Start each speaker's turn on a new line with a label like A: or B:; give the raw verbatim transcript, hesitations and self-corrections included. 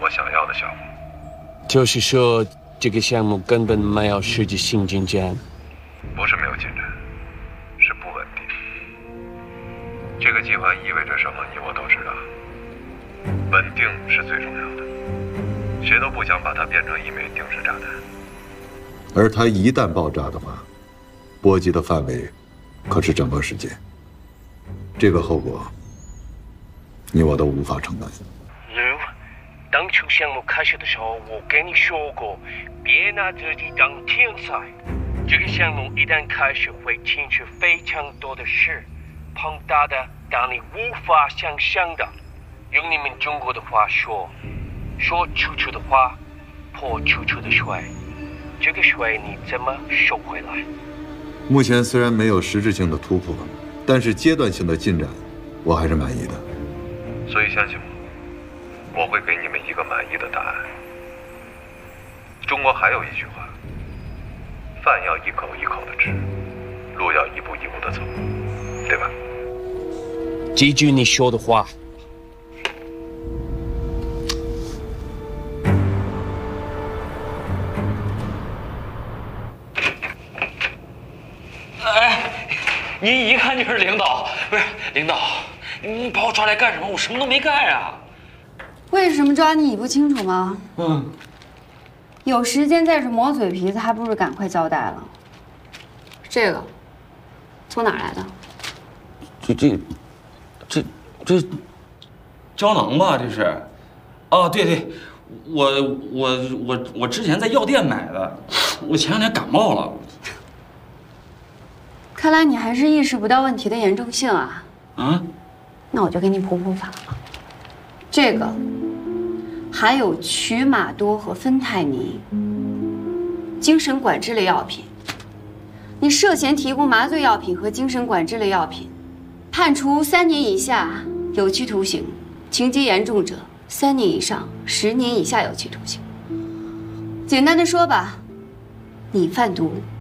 A: 我想要的项目。
B: 就是说，这个项目根本没有实质性进展。
A: 不是没有进展，是不稳定。这个计划意味着什么，你我都知道。稳定是最重要的，谁都不想把它变成一枚定时炸弹。
C: 而它一旦爆炸的话，波及的范围可是整个世界。这个后果，你我都无法承担。
B: 如当初项目开始的时候，我跟你说过，别拿自己当天才。这个项目一旦开始，会牵扯非常多的事，庞大的让你无法想象的。用你们中国的话说，说出去的话，泼出去的水，这个水你怎么收回来？
C: 目前虽然没有实质性的突破，但是阶段性的进展，我还是满意的。
A: 所以相信我，我会给你们一个满意的答案。中国还有一句话：饭要一口一口的吃，路要一步一步的走，对吧？
B: 记住你说的话。
D: 您一看就是领导，不是领导，你把我抓来干什么？我什么都没干呀！
E: 为什么抓你，你不清楚吗？
D: 嗯，
E: 有时间在这磨嘴皮子，还不如赶快交代了。这个从哪儿来的？
D: 这这这这胶囊吧？这是？哦，对对，我我我我之前在药店买的，我前两天感冒了。
E: 看来你还是意识不到问题的严重性啊！
D: 啊？
E: 那我就给你普普法。这个含有曲马多和芬太尼，精神管制类药品。你涉嫌提供麻醉药品和精神管制类药品，判处三年以下有期徒刑，情节严重者三年以上十年以下有期徒刑。简单的说吧，你贩毒。